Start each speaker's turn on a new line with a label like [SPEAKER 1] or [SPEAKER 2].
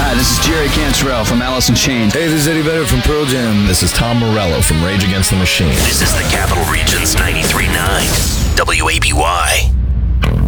[SPEAKER 1] Hi, this is Jerry Cantrell from Alice in Chains.
[SPEAKER 2] Hey, this is Eddie Vedder from Pearl Jam.
[SPEAKER 3] This is Tom Morello from Rage Against the Machine.
[SPEAKER 4] This is the Capital Region's 93.9